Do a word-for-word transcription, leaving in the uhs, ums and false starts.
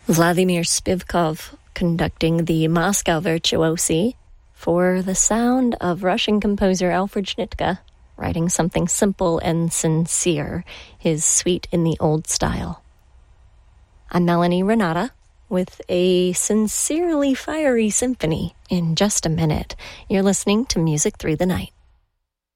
Vladimir Spivkov conducting the Moscow Virtuosi for the sound of Russian composer Alfred Schnittke, writing something simple and sincere, his suite in the old style. I'm Melanie Renata with a sincerely fiery symphony in just a minute. You're listening to Music Through the Night.